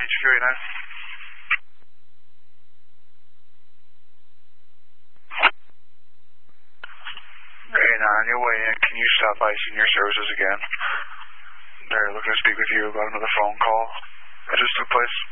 239. On your way in, can you stop by Senior Services again? They're looking to speak with you about another phone call that just took place.